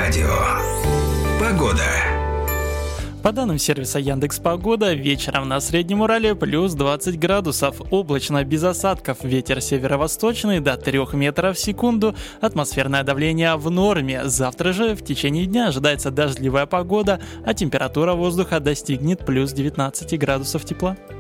Радио. Погода. По данным сервиса Яндекс.Погода, вечером на Среднем Урале плюс 20 градусов, облачно без осадков, ветер северо-восточный до 3 метров в секунду, атмосферное давление в норме. Завтра же в течение дня ожидается дождливая погода, а температура воздуха достигнет плюс 19 градусов тепла.